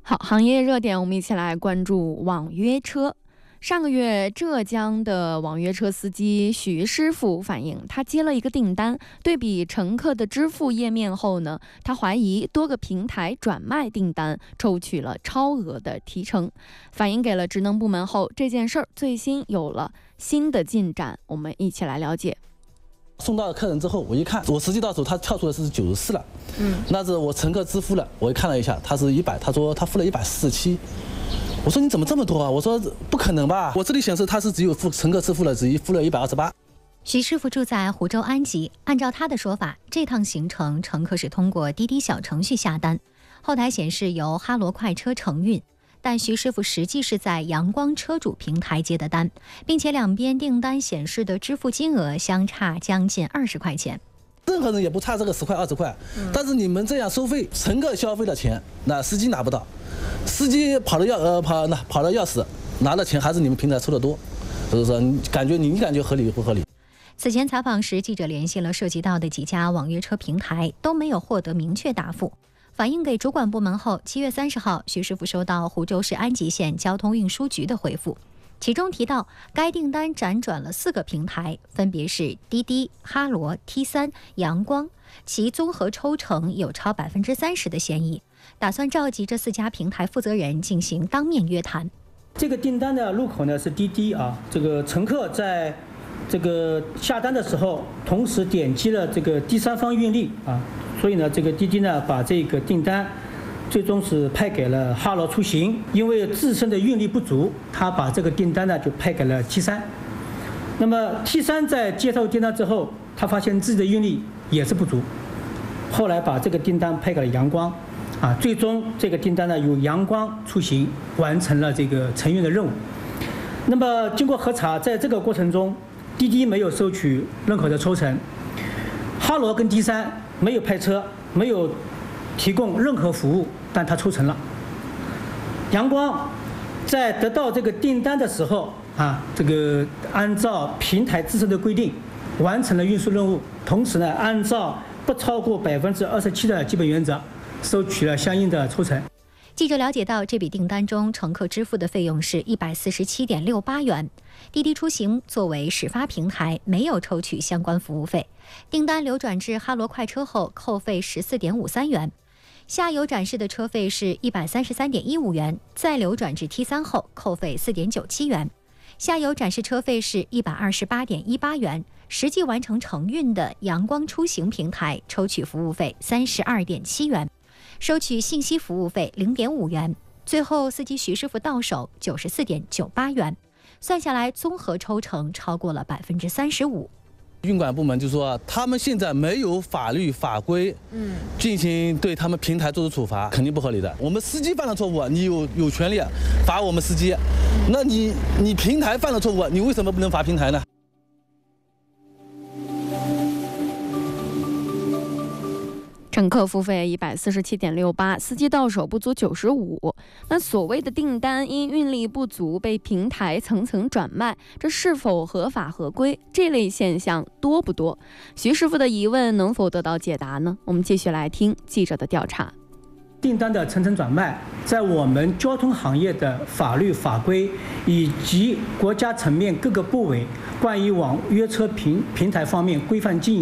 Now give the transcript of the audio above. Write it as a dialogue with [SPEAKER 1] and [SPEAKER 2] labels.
[SPEAKER 1] 好，行业热点，我们一起来关注网约车。上个月，浙江的网约车司机徐师傅反映，他接了一个订单，对比乘客的支付页面后呢，他怀疑多个平台转卖订单，抽取了超额的提成。反映给了职能部门后，这件事儿最新有了新的进展，我们一起来了解。
[SPEAKER 2] 送到客人之后，我一看，我实际到手他跳出来是94了，那是我乘客支付了，我看了一下，他是100，他说他付了147。我说你怎么这么多啊？我说不可能吧，我这里显示他是只有乘客支付了，只付了128。
[SPEAKER 3] 徐师傅住在湖州安吉，按照他的说法，这趟行程乘客是通过滴滴小程序下单，后台显示由哈罗快车承运，但徐师傅实际是在阳光车主平台接的单，并且两边订单显示的支付金额相差将近20块钱。
[SPEAKER 2] 任何人也不差这个10块20块，但是你们这样收费，乘客消费的钱，那司机拿不到，司机跑得要死，拿的钱还是你们平台抽得多，所以说你感觉合理不合理？
[SPEAKER 3] 此前采访时，记者联系了涉及到的几家网约车平台，都没有获得明确答复。反映给主管部门后，7月30号，徐师傅收到湖州市安吉县交通运输局的回复，其中提到该订单辗转了4个平台，分别是滴滴、哈罗、T3、阳光，其综合抽成有超30%的嫌疑，打算召集这4家平台负责人进行当面约谈。
[SPEAKER 4] 这个订单的入口呢是滴滴啊，这个乘客在这个下单的时候，同时点击了这个第三方运力啊，所以呢，这个滴滴呢把这个订单最终是派给了哈罗出行，因为自身的运力不足，他把这个订单呢就派给了 T3。那么 T3 在接受订单之后，他发现自己的运力也是不足，后来把这个订单派给了阳光，啊，最终这个订单呢由阳光出行完成了这个承运的任务。那么经过核查，在这个过程中，滴滴没有收取任何的抽成，哈罗跟 T3没有派车，没有提供任何服务，但他抽成了。阳光在得到这个订单的时候啊，这个按照平台自身的规定完成了运输任务，同时呢，按照不超过27%的基本原则，收取了相应的抽成。
[SPEAKER 3] 记者了解到，这笔订单中乘客支付的费用是147.68元，滴滴出行作为始发平台没有抽取相关服务费，订单流转至哈罗快车后扣费14.53元，下游展示的车费是133.15元，再流转至 T3 后扣费4.97元，下游展示车费是128.18元，实际完成承运的阳光出行平台抽取服务费32.7元，收取信息服务费0.5元，最后司机徐师傅到手94.98元，算下来综合抽成超过了35%。
[SPEAKER 2] 运管部门就说他们现在没有法律法规，进行对他们平台做出处罚，肯定不合理的。我们司机犯了错误，你有权利罚我们司机，那你平台犯了错误，你为什么不能罚平台呢？
[SPEAKER 1] 乘客付费147.68，司机到手不足95。那所谓的订单因运力不足被平台层层转卖，这是否合法合规？这类现象多不多？徐师傅的疑问能否得到解答呢？我们继续来听记者的调查。
[SPEAKER 4] 订单的层层转卖，在我们交通行业的法律法规以及国家层面各个部委关于网约车平台方面规范经营